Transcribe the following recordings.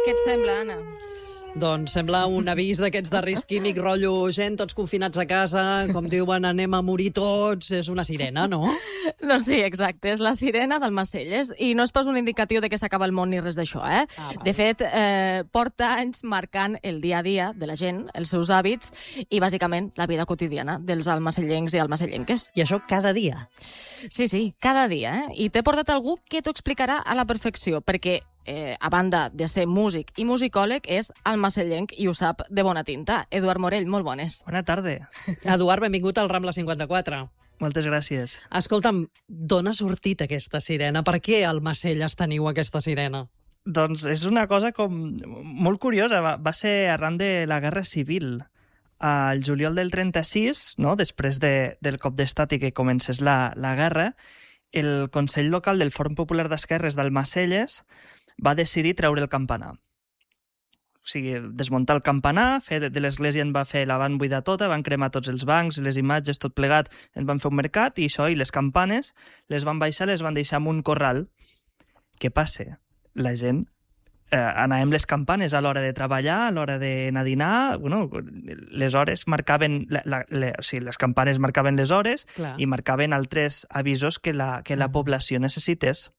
Què et sembla, Anna? Doncs sembla un avís d'aquests de risc químic, rotllo gent, tots confinats a casa, com diuen, anem a morir tots, és una sirena, no? Doncs sí, exacte, és la sirena d'Almacelles, i no és pas un indicatiu de que s'acaba el món ni res d'això, eh? De fet, porta anys marcant el dia a dia de la gent, els seus hàbits i, bàsicament, la vida quotidiana dels almacellencs i almacellenques. I això cada dia? Sí, cada dia, eh? I t'he portat algú que t'ho explicarà a la perfecció, perquè a banda de ser músic i musicòleg, és almacellenc i ho sap de bona tinta. Eduard Morell, molt bones. Bona tarda. Eduard, benvingut al Rambla 54. Moltes gràcies. Escolta'm, d'on ha sortit aquesta sirena? Per què al Almacelles teniu aquesta sirena? Doncs és una cosa com molt curiosa. Va ser arran de la Guerra Civil. Al juliol del 36, no? Després del cop d'estat i que comencés la guerra, el Consell Local del Front Popular d'Esquerres d'Almacelles va decidir treure el campanar. O sigui, desmuntar el campanar, de l'església en va fer, la van buidar tota, van cremar tots els bancs, les imatges, tot plegat, en van fer un mercat, i això, i les campanes, les van baixar, les van deixar en un corral. Què passa? La gent anàvem les campanes a l'hora de treballar, a l'hora d'anar a dinar, bueno, les hores marcaven, o sigui, les campanes marcaven les hores. Clar. I marcaven altres avisos que la població necessités.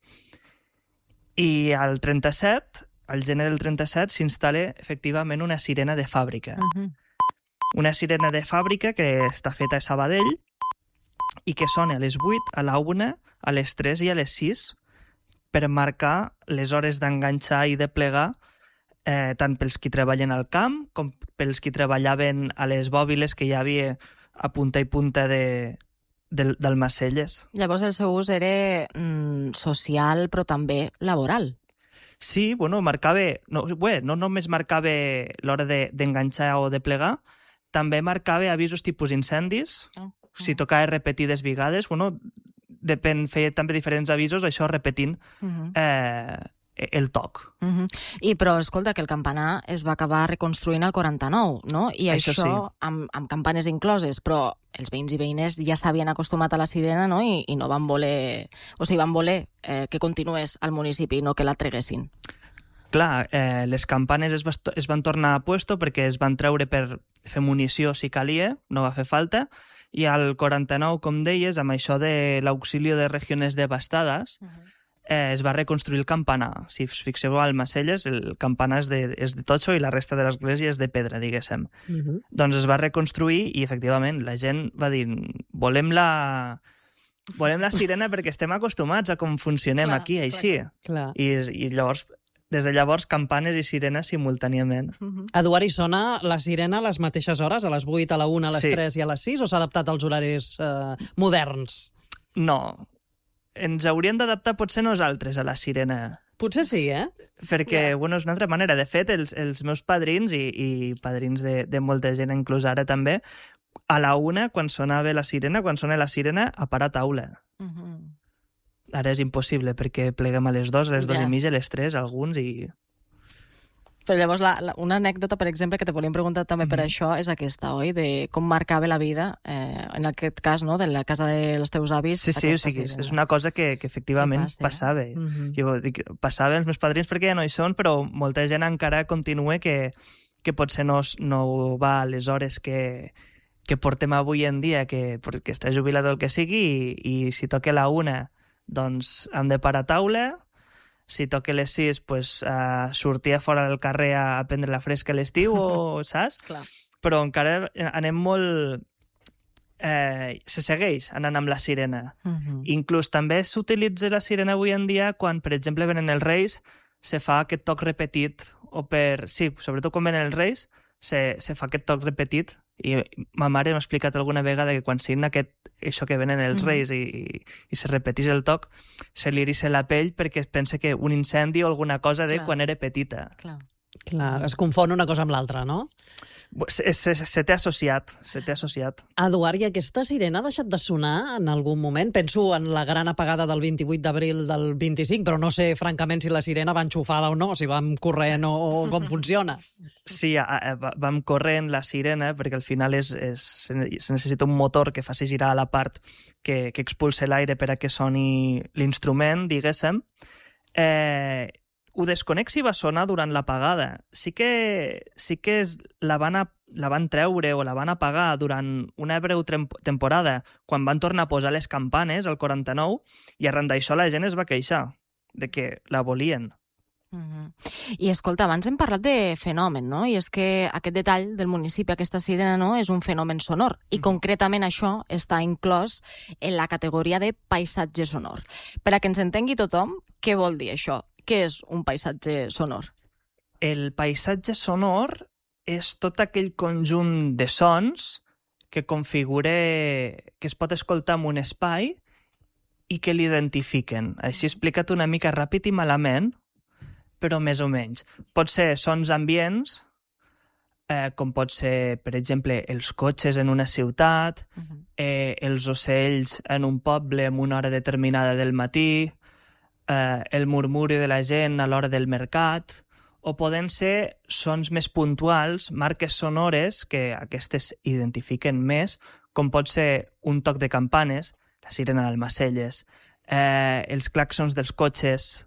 I al 37, al gener del 37, s'instal·la efectivament una sirena de fàbrica. Una sirena de fàbrica que està feta a Sabadell i que sona a les 8, a la 1, a les 3 i a les 6 per marcar les hores d'enganxar i de plegar tant pels qui treballen al camp com pels qui treballaven a les bòbiles que hi havia a punta i punta d'Almacelles. Llavors el seu ús era social però també laboral. Sí, bueno, marcava... No només marcava l'hora d'enganxar o de plegar, també marcava avisos tipus incendis, si tocava repetides vegades, bueno, depèn, feia també diferents avisos, això repetint el toc. Però, escolta, que el campanar es va acabar reconstruint al 49, no? I això sí, amb campanes incloses, però els veïns i veïnes ja s'havien acostumat a la sirena, no? I no van voler... O sigui, van voler que continués al municipi, no que la treguessin. Clar, les campanes es van tornar a puesto perquè es van treure per fer munició si calia, no va fer falta, i al 49, com deies, amb això de l'auxili de regions devastades, es va reconstruir el campanar. Si us fixeu, a Almacelles el campanar és de totxo i la resta de l'església és de pedra, diguéssim. Doncs es va reconstruir i, efectivament, la gent va dir volem la sirena perquè estem acostumats a com funcionem aquí, així. I llavors, des de llavors, campanes i sirenes simultàniament. Eduard, hi sona la sirena a les mateixes hores, a les 8, a la 1, a les 3 i a les 6, o s'ha adaptat als horaris moderns? No. Ens hauríem d'adaptar potser nosaltres a la sirena. Potser sí, eh? Perquè, bueno, és una altra manera. De fet, els meus padrins i padrins de molta gent, inclús ara també, a la 1, quan sona la sirena, a parar taula. Ara és impossible, perquè pleguem a les 2, a les 2 i mitja, a les 3, alguns, i... Però llavors, una anècdota, per exemple, que te volíem preguntar també per això, és aquesta, oi? De com marcava la vida, en aquest cas, no?, de la casa dels teus avis. Sí, és una cosa que efectivament passava. Jo dic, passava als meus padrins perquè ja no hi són, però molta gent encara continua que potser no va a les hores que portem avui en dia, perquè està jubilat o el que sigui, i si toca la 1, doncs hem de parar taula. Si toca les 6, pues, sortir fora del carrer a prendre la fresca a l'estiu, saps? Però encara anem molt... se segueix anant amb la sirena. Inclús també s'utilitza la sirena avui en dia quan, per exemple, venen els Reis, se fa aquest toc repetit, sí, sobretot quan venen els Reis, se fa aquest toc repetit. I ma mare m'ha explicat alguna vegada que quan sent això que venen els Reis i se repetís el toc, se li eriça la pell perquè es pensa que un incendi o alguna cosa de quan era petita. Clar, es confon una cosa amb l'altra, no? Se t'ha associat. Eduard, i aquesta sirena ha deixat de sonar en algun moment? Penso en la gran apagada del 28 d'abril del 25, però no sé, francament, si la sirena va enxufada o no, si vam corrent o com funciona. Sí, vam corrent la sirena, perquè al final se necessita un motor que faci girar la part que expulsa l'aire per a que soni l'instrument, diguéssim. ho desconec si va sonar durant l'apagada. Sí que la van treure o la van apagar durant una breu temporada, quan van tornar a posar les campanes, al 49, i arran d'això la gent es va queixar de que la volien. I escolta, abans hem parlat de fenomen, no? I és que aquest detall del municipi, aquesta sirena, no, és un fenomen sonor. I concretament això està inclòs en la categoria de paisatge sonor. Per a que ens entengui tothom, què vol dir això? Què és un paisatge sonor? El paisatge sonor és tot aquell conjunt de sons que es pot escoltar en un espai i que l'identifiquen. Així explicat una mica ràpid i malament, però més o menys. Pot ser sons ambients, com pot ser, per exemple, els cotxes en una ciutat, els ocells en un poble en una hora determinada del matí, el murmuri de la gent a l'hora del mercat, o poden ser sons més puntuals, marques sonores, que aquestes identifiquen més, com pot ser un toc de campanes, la sirena d'Almacelles, els claxons dels cotxes.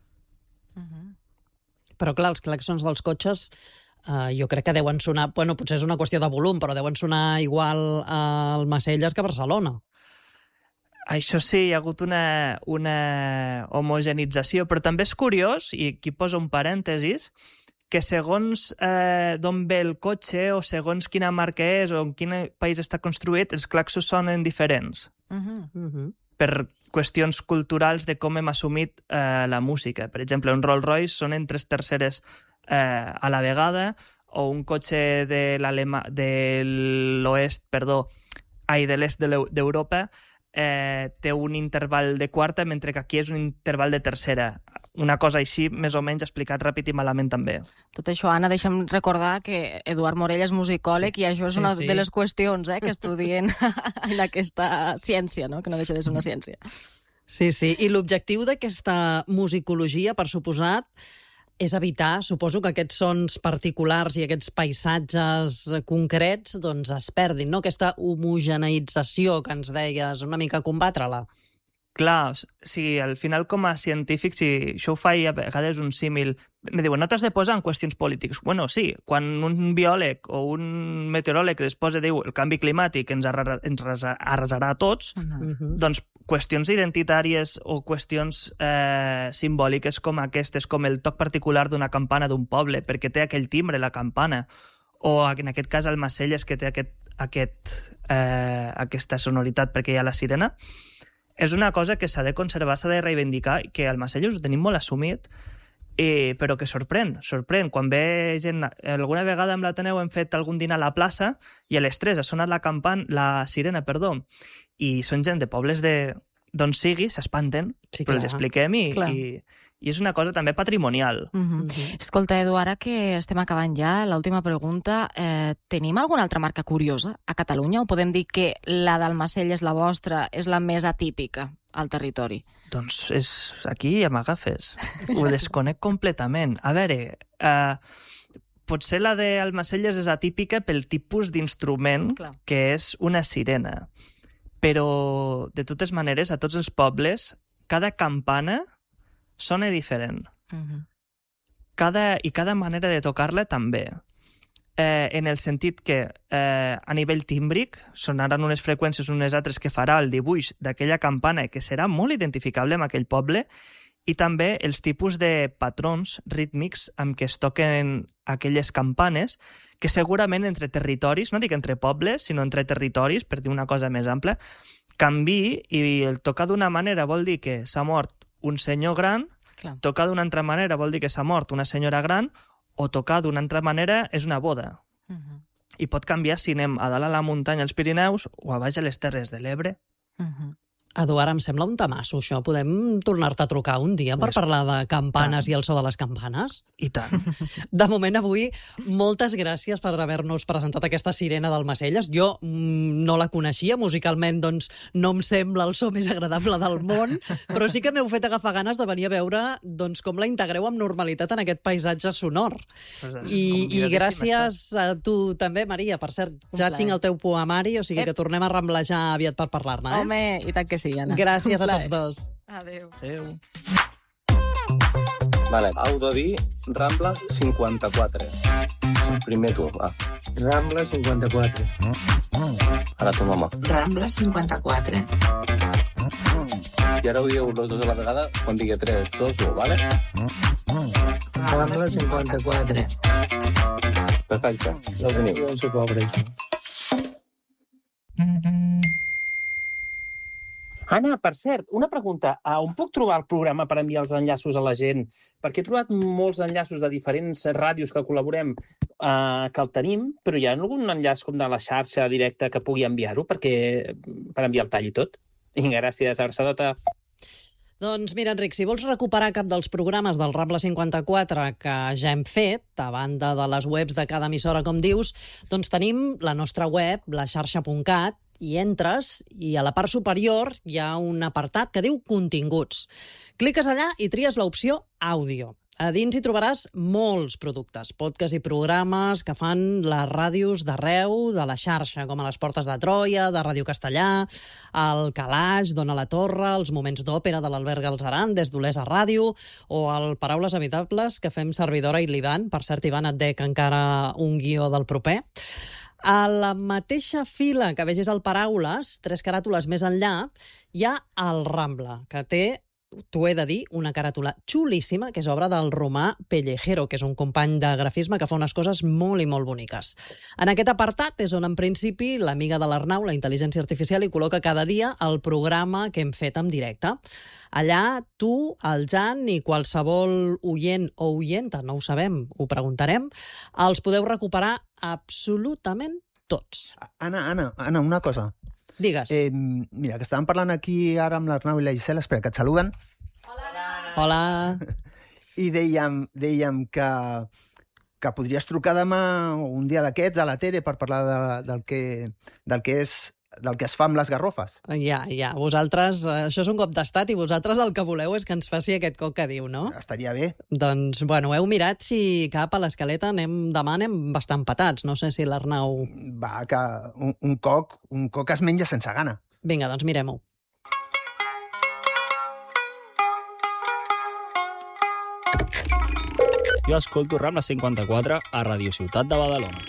Però clar, els claxons dels cotxes jo crec que deuen sonar, bueno, potser és una qüestió de volum, però deuen sonar igual a Almacelles que a Barcelona. Això sí, hi ha hagut una homogenització, però també és curiós, i aquí poso un parèntesis, que segons d'on ve el cotxe o segons quina marca és o en quin país està construït, els claxons sonen diferents. Per qüestions culturals de com hem assumit la música. Per exemple, un Rolls Royce sonen 3/3 a la vegada, o un cotxe de l'oest, de l'est d'Europa, té un interval de quarta, mentre que aquí és un interval de tercera. Una cosa així, més o menys, explicat ràpid i malament també. Tot això, Anna, deixa'm recordar que Eduard Morell és musicòleg i això és una de les qüestions que estudien en aquesta ciència, no? Que no deixa de ser una ciència. Sí, i l'objectiu d'aquesta musicologia, per suposat, és evitar, suposo, que aquests sons particulars i aquests paisatges concrets doncs es perdin, no? Aquesta homogeneïtzació que ens deies, una mica combatre-la. Clar, sí, al final com a científic, si això ho faig a vegades un símil, me diuen, no t'has de posar en qüestions polítiques. Bueno, sí, quan un biòleg o un meteoròleg després diu el canvi climàtic ens arrasarà a tots, doncs qüestions identitàries o qüestions simbòliques com aquestes, com el toc particular d'una campana d'un poble, perquè té aquell timbre, la campana, o en aquest cas Almacelles, que té aquesta sonoritat perquè hi ha la sirena, és una cosa que s'ha de conservar, s'ha de reivindicar, que al Almacelles ho tenim molt assumit, però que sorprèn. Quan ve gent... Alguna vegada amb l'Ateneu hem fet algun dinar a la plaça i a les 3 ha sonat la sirena, i són gent de pobles d'on sigui, s'espanten, però els expliquem i és una cosa també patrimonial. Escolta, Edu, ara que estem acabant ja, l'última pregunta, tenim alguna altra marca curiosa a Catalunya o podem dir que la d'Almacelles, la vostra, és la més atípica al territori? Doncs aquí ja m'agafes. Ho desconec completament. A veure, potser la d'Almacelles és atípica pel tipus d'instrument que és una sirena. Però, de totes maneres, a tots els pobles, cada campana sona diferent. Cada manera de tocar-la també. En el sentit que a nivell tímbric sonaran unes freqüències unes altres que farà el dibuix d'aquella campana que serà molt identificable en aquell poble, i també els tipus de patrons rítmics amb què es toquen aquelles campanes, que segurament entre territoris, no dic entre pobles, sinó entre territoris, per dir una cosa més ampla, canvi, i el tocar d'una manera vol dir que s'ha mort un senyor gran, tocar d'una altra manera vol dir que s'ha mort una senyora gran, o tocar d'una altra manera és una boda. I pot canviar si anem a dalt a la muntanya als Pirineus o a baix a les Terres de l'Ebre. Eduard, em sembla un tamasso, això. Podem tornar-te a trucar un dia per parlar de campanes i el so de les campanes? I tant. De moment, avui, moltes gràcies per haver-nos presentat aquesta sirena d'Almacelles. Jo no la coneixia, musicalment doncs no em sembla el so més agradable del món, però sí que m'heu fet agafar ganes de venir a veure doncs, com la integreu amb normalitat en aquest paisatge sonor. I gràcies a tu també, Maria. Per cert, ja tinc el teu poemari, o sigui que tornem a ramblejar aviat per parlar-ne. Home, i tant que sí, Anna. Gràcies a tots dos. Adéu. Adéu. Vale, heu de dir Rambla 54. Primer tu, va. Rambla 54. Ara tu, mama. Rambla 54. I ara ho dieu los dos a la vegada quan digui 3, 2, 1, vale? Rambla 54. Perfecte, ja ho teniu. No sé pobre, això. Anna, per cert, una pregunta. On puc trobar el programa per enviar els enllaços a la gent? Perquè he trobat molts enllaços de diferents ràdios que col·laborem que el tenim, però hi ha algun enllaç com de la xarxa directa que pugui enviar-ho per enviar el tall i tot? Vinga, gràcies, abraçadota. Doncs mira, Enric, si vols recuperar cap dels programes del Rambla 54 que ja hem fet, a banda de les webs de cada emissora, com dius, doncs tenim la nostra web, laxarxa.cat, i entres i a la part superior hi ha un apartat que diu Continguts. Cliques allà i tries l'opció Àudio. A dins hi trobaràs molts productes, podcasts i programes que fan les ràdios d'arreu de la xarxa, com a les Portes de Troia, de Ràdio Castellà, el Calaix, Dona la Torre, els moments d'òpera de l'Albert Galzeran, des d'Olesa Ràdio, o el Paraules Habitables, que fem servidora i l'Ivan. Per cert, Ivan, et dec encara un guió del proper. A la mateixa fila que vegis el Paraules, 3 caràtules més enllà, hi ha el Rambla, que té, t'ho he de dir, una caràtula xulíssima, que és obra del Romà Pellejero, que és un company de grafisme que fa unes coses molt i molt boniques. En aquest apartat és on, en principi, l'amiga de l'Arnau, la intel·ligència artificial, hi col·loca cada dia el programa que hem fet en directe. Allà, tu, el Jan i qualsevol oient o oienta, no ho sabem, ho preguntarem, els podeu recuperar absolutament tots. Anna, una cosa. Digues. Mira, que estàvem parlant aquí ara amb l'Arnau i la Gisela, espera, que et saluden. Hola. I dèiem que podries trucar demà un dia d'aquests a la tele per parlar del que es fa amb les garrofes. Ja. Vosaltres, això és un cop d'estat i vosaltres el que voleu és que ens faci aquest cop que diu, no? Estaria bé. Doncs, bueno, heu mirat si cap a l'escaleta demà anem bastant patats. No sé si l'Arnau... Va, que un coc es menja sense gana. Vinga, doncs mirem-ho. Jo escolto Rambla 54 a Radio Ciutat de Badalona.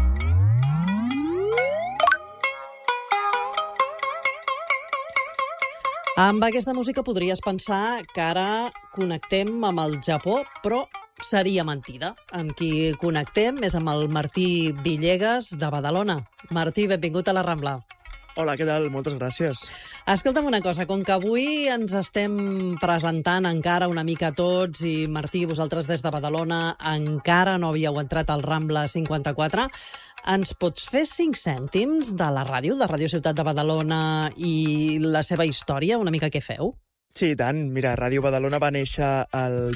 Amb aquesta música podries pensar que ara connectem amb el Japó, però seria mentida. Amb qui connectem és amb el Martí Villegas de Badalona. Martí, benvingut a la Rambla. Hola, què tal? Moltes gràcies. Escolta'm una cosa, com que avui ens estem presentant encara una mica tots i, Martí, vosaltres des de Badalona encara no havíeu entrat al Rambla 54, ens pots fer 5 cèntims de la ràdio, de Ràdio Ciutat de Badalona i la seva història, una mica què feu? Sí, i tant. Mira, Ràdio Badalona va néixer el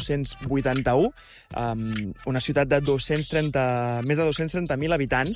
1981, una ciutat de més de 230.000 habitants,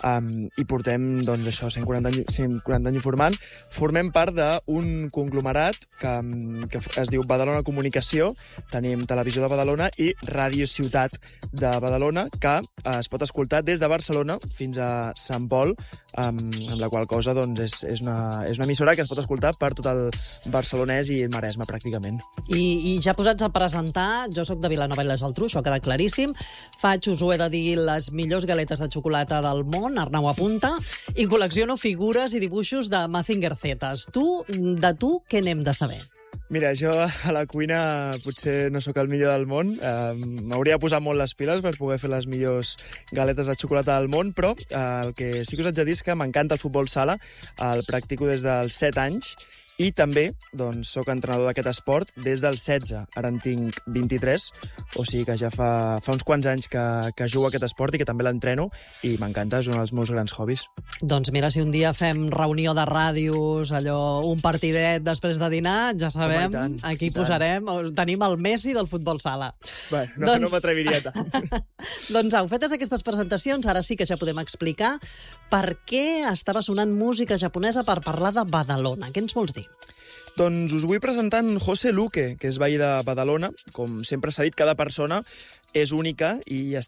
i portem, doncs, això, 140 anys informant. Formem part d'un conglomerat que es diu Badalona Comunicació. Tenim Televisió de Badalona i Ràdio Ciutat de Badalona, que es pot escoltar des de Barcelona fins a Sant Pol, amb la qual cosa, doncs, és una emissora que es pot escoltar per tot el barcelonès i el Maresme, pràcticament. I ja posats a presentar, jo sóc de Vilanova i la Geltrú, això queda claríssim. Us ho he de dir, les millors galetes de xocolata del món, Arnau apunta, i col·lecciono figures i dibuixos de Mazinger Zetas. De tu, què n'hem de saber? Mira, jo a la cuina potser no sóc el millor del món. M'hauria de posar molt les piles per poder fer les millors galetes de xocolata del món, però el que sí que us haig de dir és que m'encanta el futbol sala, el practico des dels 7 anys, i també doncs, soc entrenador d'aquest esport des dels 16. Ara en tinc 23, o sigui que ja fa uns quants anys que jugo a aquest esport i que també l'entreno, i m'encanta, és un dels meus grans hobbies. Doncs mira, si un dia fem reunió de ràdios, allò, un partidet després de dinar, ja sabem, aquí posarem, tenim el Messi del futbol sala. Bé, no m'atreviria tant. Doncs au, fetes aquestes presentacions, ara sí que ja podem explicar per què estava sonant música japonesa per parlar de Badalona. Què ens vols dir? Doncs us vull presentar en José Luque, que és veí de Badalona. Com sempre s'ha dit, cada persona és única i